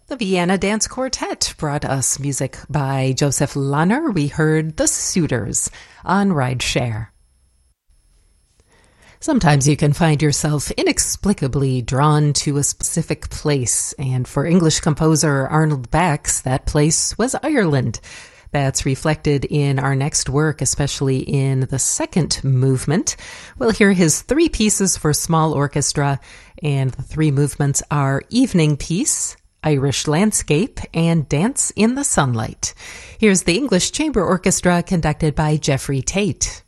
The Vienna Dance Quartet brought us music by Joseph Lahner. We heard The Suitors on Rideshare. Sometimes you can find yourself inexplicably drawn to a specific place, and for English composer Arnold Bax, that place was Ireland. That's reflected in our next work, especially in the second movement. We'll hear his 3 pieces for small orchestra, and the 3 movements are Evening Piece, Irish Landscape, and Dance in the Sunlight. Here's the English Chamber Orchestra conducted by Jeffrey Tate.